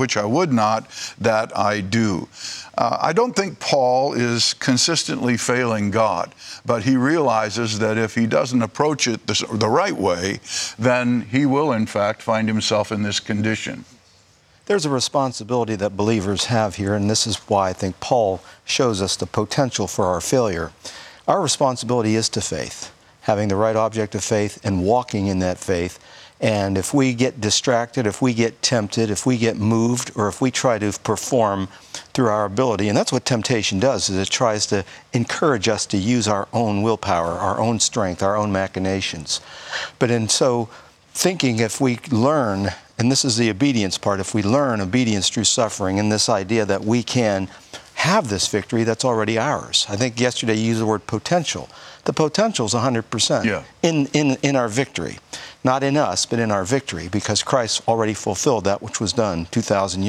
which I would not, that I do. I don't think Paul is consistently failing God, but he realizes that if he doesn't approach it the right way, then he will, in fact, find himself in this condition. There's a responsibility that believers have here, and this is why I think Paul shows us the potential for our failure. Our responsibility is to faith, having the right object of faith and walking in that faith. And if we get distracted, if we get tempted, if we get moved, or if we try to perform through our ability, and that's what temptation does, is it tries to encourage us to use our own willpower, our own strength, our own machinations. But in so thinking, if we learn, and this is the obedience part, if we learn obedience through suffering, and this idea that we can have this victory that's already ours. I think yesterday you used the word potential. The potential is 100% in our victory. Not in us, but in our victory, because Christ already fulfilled that which was done 2,000 years ago.